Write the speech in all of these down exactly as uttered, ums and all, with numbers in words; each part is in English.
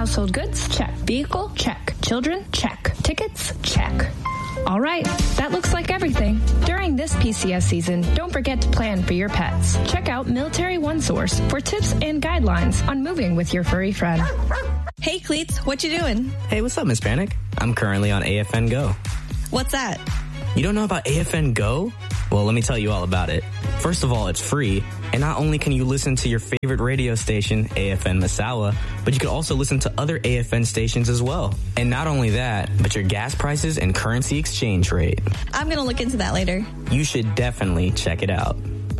Household goods? Check. Vehicle? Check. Children? Check. Tickets? Check. All right, that looks like everything. During this P C S season, don't forget to plan for your pets. Check out Military One Source for tips and guidelines on moving with your furry friend. Hey, Cleats, what you doing? Hey, what's up, Miss Panic? I'm currently on A F N Go. What's that? You don't know about A F N Go? Well, let me tell you all about it. First of all, it's free, and not only can you listen to your favorite radio station, A F N Massawa, but you can also listen to other A F N stations as well. And not only that, but your gas prices and currency exchange rate. I'm going to look into that later. You should definitely check it out.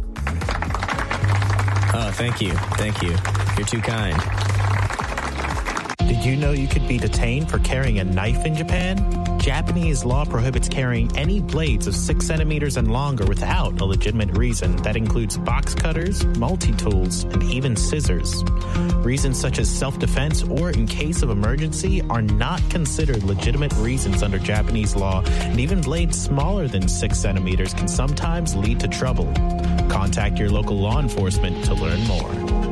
Oh, thank you. Thank you. You're too kind. Did you know you could be detained for carrying a knife in Japan? Japanese law prohibits carrying any blades of six centimeters and longer without a legitimate reason. That includes box cutters, multi-tools, and even scissors. Reasons such as self-defense or in case of emergency are not considered legitimate reasons under Japanese law, and even blades smaller than six centimeters can sometimes lead to trouble. Contact your local law enforcement to learn more.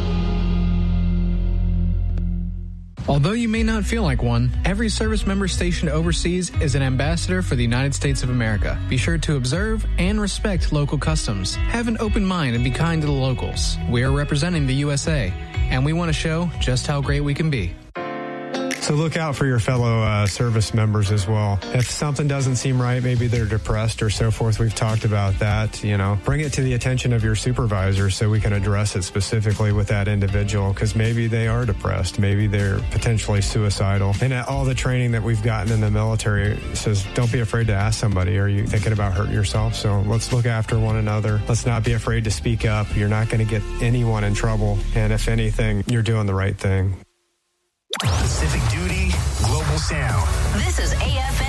Although you may not feel like one, every service member stationed overseas is an ambassador for the United States of America. Be sure to observe and respect local customs. Have an open mind and be kind to the locals. We are representing the U S A, and we want to show just how great we can be. So look out for your fellow uh, service members as well. If something doesn't seem right, maybe they're depressed or so forth. We've talked about that. You know, bring it to the attention of your supervisor so we can address it specifically with that individual, because maybe they are depressed. Maybe they're potentially suicidal. And all the training that we've gotten in the military says, don't be afraid to ask somebody, are you thinking about hurting yourself? So let's look after one another. Let's not be afraid to speak up. You're not going to get anyone in trouble. And if anything, you're doing the right thing. Pacific Duty Global Sound.